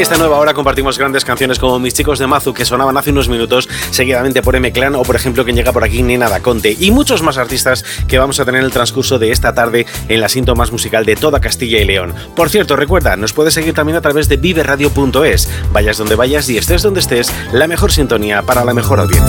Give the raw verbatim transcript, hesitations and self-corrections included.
esta nueva hora compartimos grandes canciones como Mis chicos de Mazu, que sonaban hace unos minutos, seguidamente por M-Clan, o por ejemplo quien llega por aquí, Nena Da Conte, y muchos más artistas que vamos a tener en el transcurso de esta tarde en la cinta más musical de toda Castilla y León. Por cierto, recuerda, nos puedes seguir también a través de vive radio punto es. Vayas donde vayas y estés donde estés, la mejor sintonía para la mejor audiencia.